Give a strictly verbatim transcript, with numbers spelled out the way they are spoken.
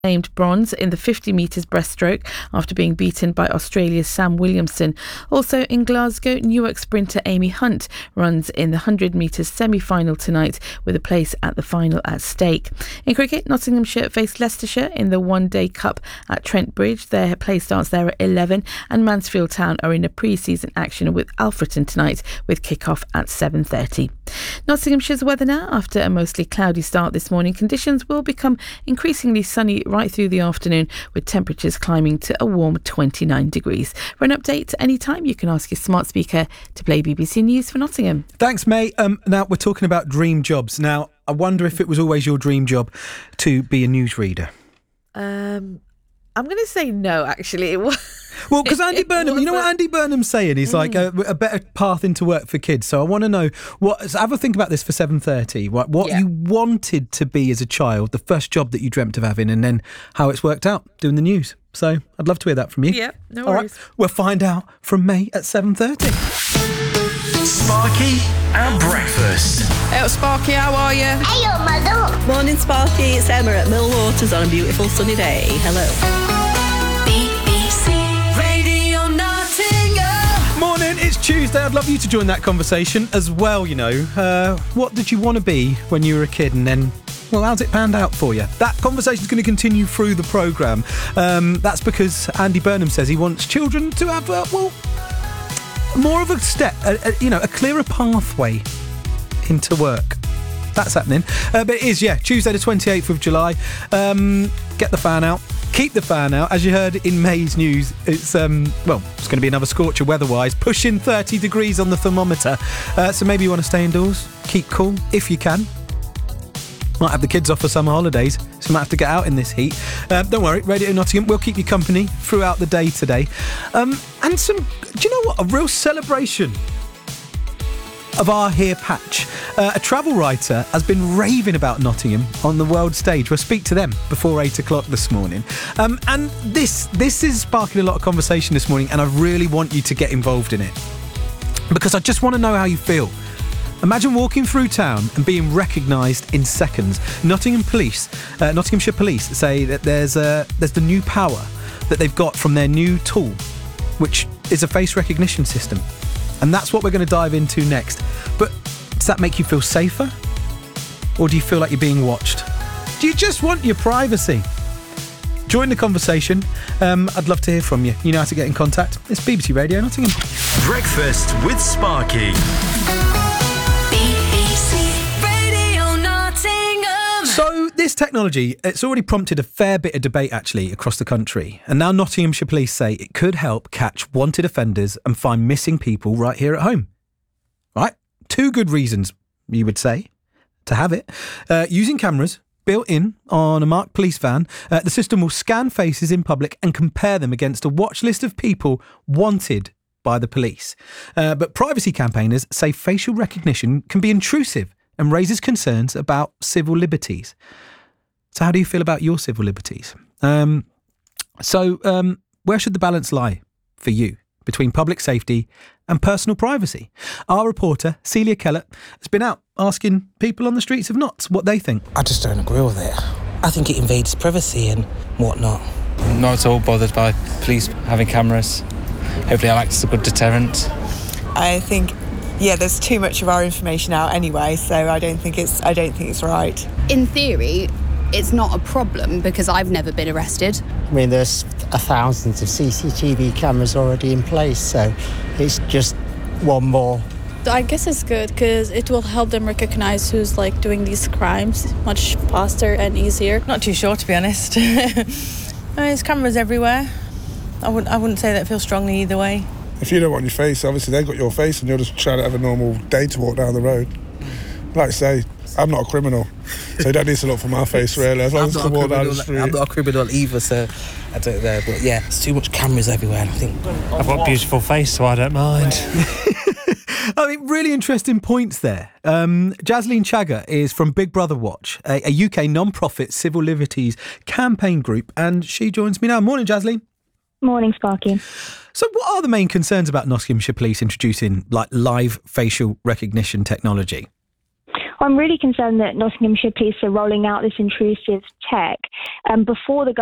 Claimed bronze in the fifty metres breaststroke after being beaten by Australia's Sam Williamson. Also in Glasgow, Newark sprinter Amy Hunt runs in the one hundred metres semi-final tonight with a place at the final at stake. In cricket, Nottinghamshire face Leicestershire in the one-day cup at Trent Bridge. Their play starts there at eleven, and Mansfield Town are in a pre-season action with Alfreton tonight with kick-off at seven thirty. Nottinghamshire's weather now. After a mostly cloudy start this morning, conditions will become increasingly sunny right through the afternoon, with temperatures climbing to a warm twenty-nine degrees. For an update anytime, you can ask your smart speaker to play B B C News for Nottingham. Thanks, May. Um, now, we're talking about dream jobs. Now, I wonder if it was always your dream job to be a newsreader. Um, I'm going to say no, actually. It was. Well, because Andy Burnham, you know what Andy Burnham's saying? He's mm. like a, a better path into work for kids. So I want to know, what. So have a think about this for seven thirty. What, what yeah. you wanted to be as a child, the first job that you dreamt of having, and then how it's worked out doing the news. So I'd love to hear that from you. Yeah, no All worries. Right, we'll find out from May at seven thirty. Sparky and Breakfast. Hey, Sparky, how are you? Hey, mother. Morning, Sparky. It's Emma at Mill Waters on a beautiful sunny day. Hello. Morning, it's Tuesday. I'd love you to join that conversation as well, you know. Uh, what did you want to be when you were a kid, and then, well, how's it panned out for you? That conversation's going to continue through the programme. Um, that's because Andy Burnham says he wants children to have, uh, well, more of a step, a, a, you know, a clearer pathway into work. That's happening. Uh, but it is, yeah, Tuesday the twenty-eighth of July. Um, get the fan out. Keep the fan out. As you heard in May's news, it's, um, well, it's going to be another scorcher weather-wise, pushing thirty degrees on the thermometer. Uh, so maybe you want to stay indoors, keep cool, if you can. Might have the kids off for summer holidays, so you might have to get out in this heat. Uh, don't worry, Radio Nottingham will keep you company throughout the day today. Um, and some, do you know what? A real celebration of our here patch. Uh, a travel writer has been raving about Nottingham on the world stage. We'll speak to them before eight o'clock this morning. Um, and this this is sparking a lot of conversation this morning, and I really want you to get involved in it, because I just want to know how you feel. Imagine walking through town and being recognised in seconds. Nottingham Police, uh, Nottinghamshire Police say that there's a, there's the new power that they've got from their new tool, which is a face recognition system. And that's what we're going to dive into next. But does that make you feel safer? Or do you feel like you're being watched? Do you just want your privacy? Join the conversation. Um, I'd love to hear from you. You know how to get in contact. It's B B C Radio Nottingham. Breakfast with Sparky. So this technology, it's already prompted a fair bit of debate actually across the country. And now Nottinghamshire Police say it could help catch wanted offenders and find missing people right here at home. Right? Two good reasons, you would say, to have it. Uh, using cameras built in on a marked police van, uh, the system will scan faces in public and compare them against a watch list of people wanted by the police. Uh, but privacy campaigners say facial recognition can be intrusive and raises concerns about civil liberties. So how do you feel about your civil liberties? Um, so um, where should the balance lie for you between public safety and personal privacy? Our reporter, Celia Kellett, has been out asking people on the streets of Notts what they think. I just don't agree with it. I think it invades privacy and whatnot. Not at all bothered by police having cameras. Hopefully it acts as a good deterrent. I think Yeah, there's too much of our information out anyway, so I don't think it's I don't think it's right. In theory, it's not a problem because I've never been arrested. I mean, there's a thousands of C C T V cameras already in place, so it's just one more. I guess it's good because it will help them recognize who's like doing these crimes much faster and easier. Not too sure, to be honest. I mean, there's cameras everywhere. I wouldn't I wouldn't say that I feel strongly either way. If you don't want your face, obviously they've got your face and you're just trying to have a normal day to walk down the road. Like I say, I'm not a criminal, so you don't need to look for my face, really, as long as I can walk down the street. I'm not a criminal either, so I don't know. But yeah, there's too much cameras everywhere, and I think... I've got a beautiful face, so I don't mind. I mean, really interesting points there. Um, Jasleen Chagger is from Big Brother Watch, a, a U K non-profit civil liberties campaign group, and she joins me now. Morning, Jasleen. Morning, Sparky. So what are the main concerns about Nottinghamshire Police introducing like live facial recognition technology? I'm really concerned that Nottinghamshire Police are rolling out this intrusive tech um, before the